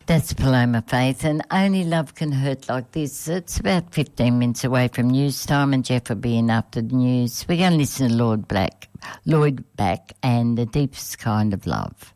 That's Paloma Faith, and Only Love Can Hurt Like This. It's about 15 minutes away from news time, and Jeff will be in after the news. We're going to listen to Lloyd Black and The Deepest Kind of Love.